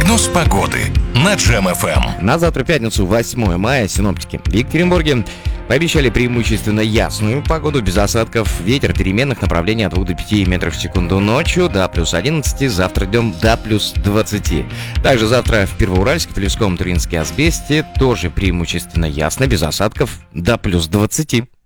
Прогноз погоды на Джем-ФМ. На завтра, пятницу, 8 мая, синоптики в Екатеринбурге пообещали преимущественно ясную погоду, без осадков. Ветер переменных направлений от 2 до 5 метров в секунду ночью, до плюс 11, завтра днем до плюс 20. Также завтра в Первоуральске, Полевском, Туринске, Асбесте тоже преимущественно ясно, без осадков, до плюс 20.